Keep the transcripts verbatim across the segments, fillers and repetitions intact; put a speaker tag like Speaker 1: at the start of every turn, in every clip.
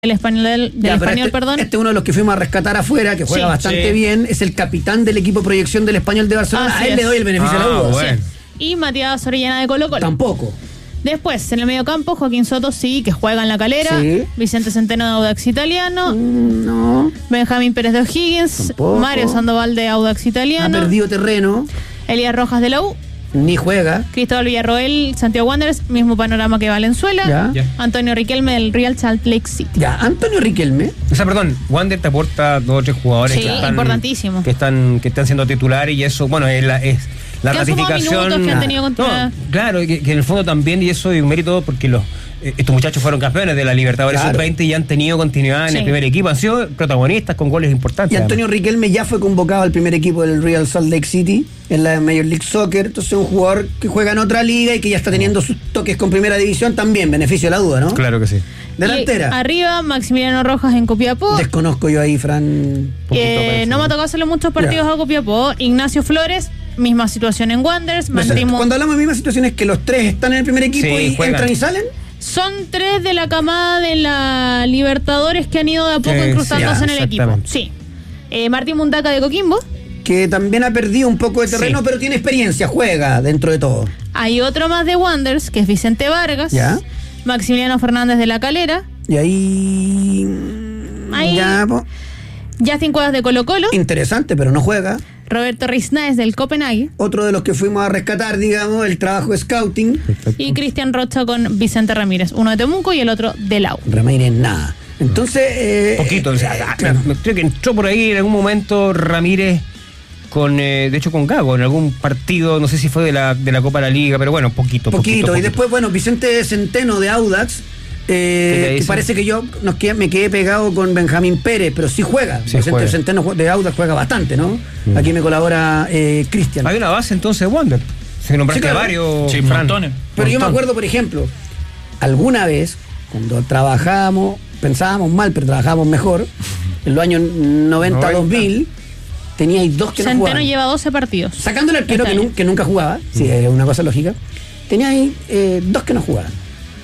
Speaker 1: el español del, del
Speaker 2: ya,
Speaker 1: español,
Speaker 2: este,
Speaker 1: perdón.
Speaker 2: Este es uno de los que fuimos a rescatar afuera, que juega
Speaker 1: Sí.
Speaker 2: bastante
Speaker 3: Sí.
Speaker 2: bien. Es el capitán del equipo proyección del Español de Barcelona.
Speaker 1: Así
Speaker 2: A él
Speaker 1: es.
Speaker 2: le doy el beneficio
Speaker 3: Ah,
Speaker 2: de la duda.
Speaker 3: bueno.
Speaker 1: Y Matías Orellana de Colo Colo.
Speaker 2: Tampoco.
Speaker 1: Después, en el mediocampo, Joaquín Soto, sí, que juega en La Calera.
Speaker 2: Sí.
Speaker 1: Vicente Centeno de Audax Italiano.
Speaker 2: Mm, No.
Speaker 1: Benjamín Pérez de O'Higgins.
Speaker 2: Tampoco.
Speaker 1: Mario Sandoval de Audax
Speaker 2: Ha
Speaker 1: Italiano.
Speaker 2: perdido terreno.
Speaker 1: Elías Rojas de la U.
Speaker 2: Ni juega.
Speaker 1: Cristóbal Villarroel, Santiago Wanderers, mismo panorama que Valenzuela.
Speaker 2: Ya.
Speaker 3: Ya.
Speaker 1: Antonio Riquelme del Real Salt Lake City.
Speaker 2: Ya, Antonio Riquelme.
Speaker 3: O sea, perdón, Wander te aporta dos o tres jugadores
Speaker 1: Sí,
Speaker 3: que están,
Speaker 1: importantísimo.
Speaker 3: que están que están siendo titulares y eso, bueno, es la, es la
Speaker 1: Que han sumado
Speaker 3: ratificación.
Speaker 1: minutos, que han tenido continuidad.
Speaker 3: No, claro, que, que en el fondo también, y eso es un mérito porque los eh, estos muchachos fueron campeones de la Libertadores
Speaker 2: Claro.
Speaker 3: sub veinte y han tenido continuidad en
Speaker 1: Sí.
Speaker 3: el primer equipo, han sido protagonistas con goles importantes.
Speaker 2: Y Antonio Riquelme ya fue convocado al primer equipo del Real Salt Lake City en la Major League Soccer. Entonces, un jugador que juega en otra liga y que ya está teniendo sus toques con primera división también, beneficio de la duda, ¿no?
Speaker 3: Claro que sí.
Speaker 2: Delantera.
Speaker 1: Y arriba, Maximiliano Rojas en Copiapó.
Speaker 2: Desconozco yo ahí, Fran.
Speaker 1: Eh, no me ha tocado hacerle muchos partidos
Speaker 2: Ya.
Speaker 1: a Copiapó. Ignacio Flores, misma situación en Wanderers.
Speaker 2: No sé,
Speaker 1: Mantimos-
Speaker 2: Cuando hablamos de misma situación es que los tres están en el primer equipo
Speaker 3: Sí,
Speaker 2: y
Speaker 3: juegan.
Speaker 2: entran y salen.
Speaker 1: Son tres de la camada de la Libertadores que han ido de a poco
Speaker 3: Que-
Speaker 1: incrustándose
Speaker 3: sí,
Speaker 1: en el equipo.
Speaker 3: exactamente.
Speaker 1: Sí. Eh, Martín Mundaca de Coquimbo.
Speaker 2: Que también ha perdido un poco de terreno,
Speaker 3: Sí.
Speaker 2: pero tiene experiencia, juega dentro de todo.
Speaker 1: Hay otro más de Wanderers, que es Vicente Vargas.
Speaker 2: Ya.
Speaker 1: Maximiliano Fernández de La Calera.
Speaker 2: Y ahí.
Speaker 1: Ahí.
Speaker 2: Ya, po.
Speaker 1: Justin Cuevas de Colo Colo.
Speaker 2: Interesante, pero no juega.
Speaker 1: Roberto Riznaes del Copenhague.
Speaker 2: Otro de los que fuimos a rescatar, digamos, el trabajo de scouting.
Speaker 3: Perfecto.
Speaker 1: Y Cristian Rocha con Vicente Ramírez. Uno de Temuco y el otro de Lau.
Speaker 2: Ramírez, nada. Entonces. Eh,
Speaker 3: Poquito, o sea,
Speaker 2: eh,
Speaker 3: ah,
Speaker 2: claro.
Speaker 3: me- creo que entró por ahí en algún momento Ramírez con, eh, de hecho con Gago, en algún partido, no sé si fue de la, de la Copa de la Liga, pero bueno, poquito,
Speaker 2: Poquito.
Speaker 3: poquito.
Speaker 2: Y
Speaker 3: poquito.
Speaker 2: después, bueno, Vicente Centeno de Audax. Eh,
Speaker 3: ¿Qué te
Speaker 2: que
Speaker 3: dice?
Speaker 2: parece que yo nos quedé- me quedé pegado con Benjamín Pérez, pero sí juega.
Speaker 3: Sí
Speaker 2: Vicente
Speaker 3: juega.
Speaker 2: Centeno de Audax juega bastante, ¿no?
Speaker 3: Mm.
Speaker 2: Aquí me colabora eh, Cristian.
Speaker 3: Hay una base entonces de Wander. Se nombraste
Speaker 2: Sí, claro.
Speaker 3: varios.
Speaker 4: Sí,
Speaker 3: Fran.
Speaker 4: montones.
Speaker 2: Pero yo me
Speaker 3: Montón.
Speaker 2: acuerdo, por ejemplo, alguna vez, cuando trabajábamos, pensábamos mal, pero trabajábamos mejor, en los años noventa, dos mil, teníais dos que no
Speaker 1: Centeno
Speaker 2: jugaban.
Speaker 1: lleva doce partidos.
Speaker 2: Sacando el arquero
Speaker 1: Este
Speaker 2: que,
Speaker 1: año.
Speaker 2: nun- que nunca jugaba, sí, es una cosa lógica, teníais eh, dos que no jugaban.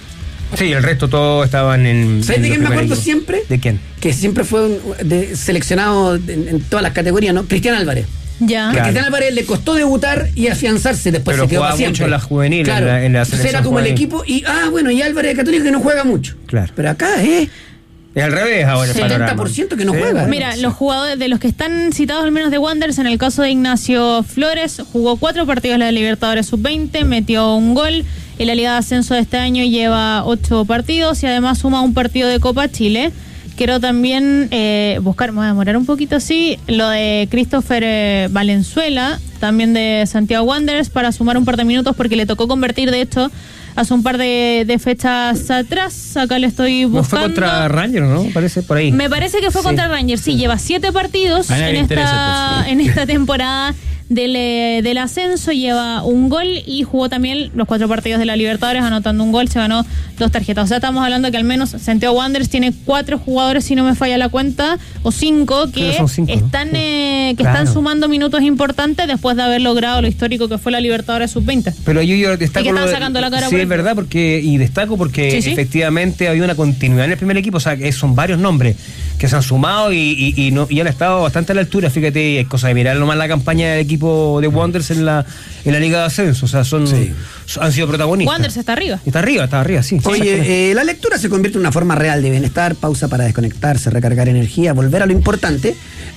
Speaker 3: Sí, el resto todos estaban en.
Speaker 2: ¿Sabes
Speaker 3: en
Speaker 2: de
Speaker 3: los
Speaker 2: quién me
Speaker 3: primer
Speaker 2: acuerdo
Speaker 3: equipo.
Speaker 2: siempre?
Speaker 3: ¿De quién?
Speaker 2: Que siempre fue un- de- seleccionado en, en todas las categorías, ¿no? Cristian Álvarez.
Speaker 1: Ya.
Speaker 2: A
Speaker 3: Claro.
Speaker 2: Cristian Álvarez le costó debutar y afianzarse, después
Speaker 3: Pero
Speaker 2: se quedó
Speaker 3: jugaba
Speaker 2: para siempre.
Speaker 3: mucho en la juvenil,
Speaker 2: Claro.
Speaker 3: en la- en la
Speaker 2: Entonces era
Speaker 3: selección
Speaker 2: como el
Speaker 3: juvenil.
Speaker 2: equipo y, ah, bueno, y Álvarez de Católica que no juega mucho.
Speaker 3: Claro.
Speaker 2: Pero acá, ¿eh?
Speaker 3: Es al revés ahora. el
Speaker 2: setenta por ciento que no
Speaker 3: panorama.
Speaker 2: juega.
Speaker 1: Mira, los jugadores de los que están citados al menos de Wanderers, en el caso de Ignacio Flores, jugó cuatro partidos en la Libertadores sub veinte, metió un gol. En la Liga de Ascenso de este año lleva ocho partidos y además suma un partido de Copa Chile. Quiero también eh, buscar, me voy a demorar un poquito así, lo de Christopher eh, Valenzuela, también de Santiago Wanderers, para sumar un par de minutos porque le tocó convertir, de hecho, hace un par de, de fechas atrás. Acá le estoy
Speaker 3: No
Speaker 1: buscando.
Speaker 3: fue contra Rangers, ¿no? Parece por ahí.
Speaker 1: Me parece que fue
Speaker 3: Sí.
Speaker 1: contra Rangers, sí, lleva siete partidos
Speaker 4: A nadie
Speaker 1: en
Speaker 4: le interesa,
Speaker 1: esta, en esta temporada del, eh, del ascenso, lleva un gol y jugó también los cuatro partidos de la Libertadores, anotando un gol, se ganó dos tarjetas. O sea, estamos hablando que al menos Santiago Wanderers tiene cuatro jugadores, si no me falla la cuenta, o cinco, que
Speaker 3: Creo que son cinco, ¿no?
Speaker 1: están eh, que
Speaker 3: Claro.
Speaker 1: están sumando minutos importantes después de haber logrado lo histórico que fue la Libertadores sub veinte.
Speaker 3: Pero yo, yo destaco.
Speaker 1: Y que están
Speaker 3: lo de-
Speaker 1: sacando la cara
Speaker 3: Sí,
Speaker 1: por
Speaker 3: es
Speaker 1: el-
Speaker 3: verdad, porque y destaco porque
Speaker 1: Sí, sí.
Speaker 3: efectivamente había una continuidad en el primer equipo. O sea, que son varios nombres que se han sumado y, y, y no, y han estado bastante a la altura. Fíjate, es cosa de mirar nomás la campaña del equipo de Wanderers en la, en la Liga de Ascenso. O sea, son,
Speaker 2: Sí.
Speaker 3: son- han sido protagonistas.
Speaker 1: Wanderers está arriba.
Speaker 3: Está arriba, está arriba, sí. sí, exactamente.
Speaker 2: Oye, eh, la lectura se convierte en una forma real de bienestar, pausa para desconectarse, recargar energía, volver a lo importante,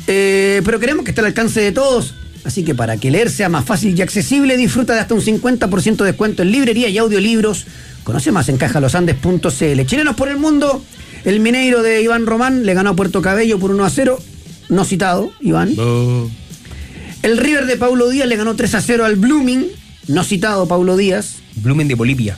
Speaker 2: eh, pero queremos que esté al alcance de todos, así que para que leer sea más fácil y accesible, disfruta de hasta un cincuenta por ciento de descuento en librería y audiolibros. Conoce más en cajalosandes punto c l. Chilenos por el mundo, el Mineiro de Iván Román le ganó a Puerto Cabello por uno a cero, no citado, Iván. El River de Paulo Díaz le ganó tres a cero al Blooming, no citado Paulo Díaz.
Speaker 3: Blumen de Bolivia.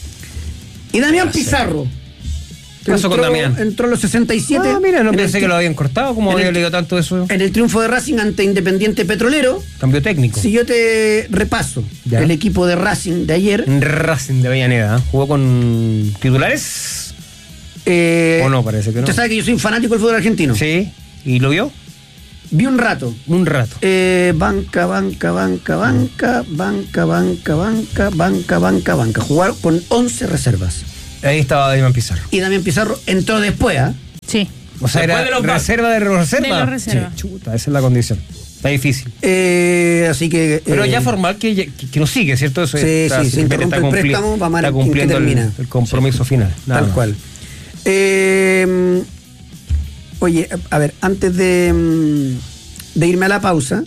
Speaker 2: Y Damián Pizarro.
Speaker 3: ¿Qué pasó con
Speaker 2: entró-
Speaker 3: Damián?
Speaker 2: Entró a los sesenta y siete.
Speaker 3: Ah, mira, no
Speaker 2: en
Speaker 3: pensé
Speaker 2: el
Speaker 3: que
Speaker 2: tri-
Speaker 3: lo habían cortado, como
Speaker 2: en
Speaker 3: había
Speaker 2: el-
Speaker 3: leído tanto eso.
Speaker 2: En el triunfo de Racing ante Independiente Petrolero.
Speaker 3: Cambio técnico.
Speaker 2: Si yo te repaso
Speaker 3: Ya.
Speaker 2: el equipo de Racing de ayer.
Speaker 3: Racing de Avellaneda. ¿eh? ¿Jugó con titulares?
Speaker 2: eh,
Speaker 3: ¿O no? Parece que no.
Speaker 2: Usted sabe que yo soy fanático del fútbol argentino.
Speaker 3: Sí. ¿Y lo vio?
Speaker 2: Vi un rato.
Speaker 3: Un rato.
Speaker 2: Eh, banca, banca, banca, banca, banca, banca, banca, banca, banca, banca. Jugar con once reservas.
Speaker 3: Ahí estaba Damián Pizarro.
Speaker 2: Y Damián Pizarro entró después, ¿ah?
Speaker 1: Sí.
Speaker 3: O sea,
Speaker 4: Después
Speaker 3: era
Speaker 4: de los
Speaker 3: reserva de reserva.
Speaker 1: De los reserva.
Speaker 3: Sí, chuta, esa es la condición. Está difícil.
Speaker 2: Eh, así que.
Speaker 3: Pero
Speaker 2: eh,
Speaker 3: ya formal que, que, que nos sigue, ¿cierto? Eso
Speaker 2: Sí,
Speaker 3: está,
Speaker 2: sí, se
Speaker 3: simplemente
Speaker 2: interrumpe
Speaker 3: está
Speaker 2: el
Speaker 3: cumpli-
Speaker 2: préstamo, va a
Speaker 3: está
Speaker 2: mar- que
Speaker 3: cumpliendo el,
Speaker 2: termina.
Speaker 3: el compromiso final. Nada
Speaker 2: Tal
Speaker 3: más.
Speaker 2: cual. Eh, oye, a ver, antes de, mm, de irme a la pausa,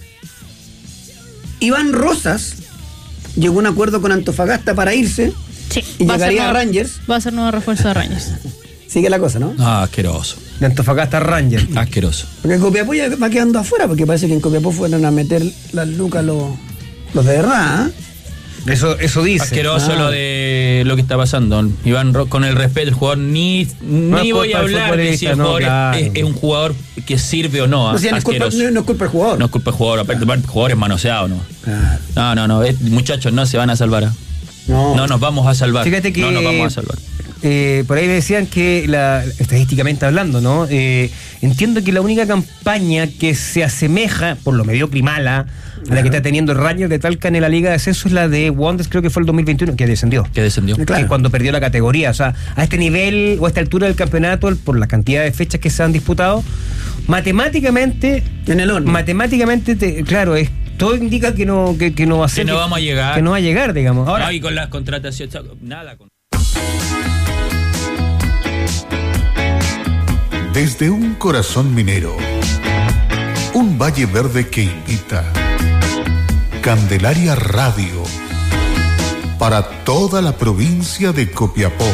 Speaker 2: Iván Rosas llegó a un acuerdo con Antofagasta para irse
Speaker 1: Sí.
Speaker 2: y
Speaker 1: Va a ser
Speaker 2: llegaría a
Speaker 1: nuevo-
Speaker 2: Rangers.
Speaker 1: Va a ser nuevo refuerzo de Rangers.
Speaker 2: Sigue la cosa, ¿no?
Speaker 4: Ah, asqueroso.
Speaker 3: De Antofagasta Ranger.
Speaker 4: Asqueroso.
Speaker 2: Porque Copiapó ya va quedando afuera, porque parece que en Copiapó fueron a meter las lucas los, los de verdad, ¿eh?
Speaker 3: Eso, eso dice.
Speaker 4: Asqueroso
Speaker 2: Ah.
Speaker 4: lo de lo que está pasando. Iván, Ro- con el respeto del jugador, ni,
Speaker 3: No
Speaker 4: ni
Speaker 3: es
Speaker 4: voy
Speaker 3: culpa
Speaker 4: a
Speaker 3: del
Speaker 4: hablar de si el
Speaker 3: futbolista, no,
Speaker 4: jugador es-
Speaker 3: claro.
Speaker 4: es, es un jugador que sirve o no.
Speaker 2: No, si no, es culpa,
Speaker 4: Asqueroso.
Speaker 2: no, no es culpa del jugador.
Speaker 4: No es culpa del jugador, aparte el jugador es manoseado, ¿no?
Speaker 2: Claro.
Speaker 4: No, no, no, eh, muchachos, no se van a salvar. ¿ah?
Speaker 2: No.
Speaker 4: No nos vamos a salvar.
Speaker 3: Fíjate que
Speaker 4: no nos vamos a salvar.
Speaker 3: eh, por ahí me decían que, la, estadísticamente hablando, ¿no? Eh, entiendo que la única campaña que se asemeja, por lo mediocre y mala, a la que está teniendo el Rangers de Talca en la Liga de Ascenso es la de Wanderers, creo que fue el dos mil veintiuno, que descendió.
Speaker 4: Que descendió.
Speaker 2: Claro.
Speaker 3: Que cuando perdió la categoría. O sea, a este nivel o a esta altura del campeonato, el- por la cantidad de fechas que se han disputado, matemáticamente,
Speaker 2: En el horno.
Speaker 3: matemáticamente, te- claro, es todo indica que no, que, que no va a ser.
Speaker 4: Que no vamos a llegar.
Speaker 3: Que no va a llegar, digamos. Ahora,
Speaker 4: No, y con las contrataciones, nada. Con...
Speaker 5: Desde un corazón minero, un valle verde que invita. Candelaria Radio, para toda la provincia de Copiapó.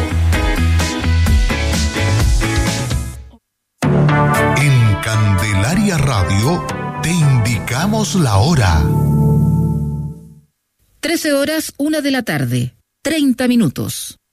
Speaker 5: En Candelaria Radio te indicamos la hora.
Speaker 6: trece horas, una de la tarde, treinta minutos.